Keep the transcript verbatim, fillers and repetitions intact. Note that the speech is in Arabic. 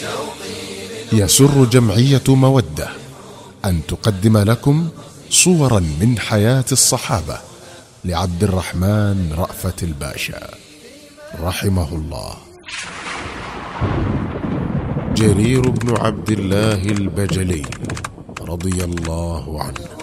يسر جمعية مودة أن تقدم لكم صورا من حياة الصحابة لعبد الرحمن رأفت الباشا رحمه الله. جرير بن عبد الله البجلي رضي الله عنه.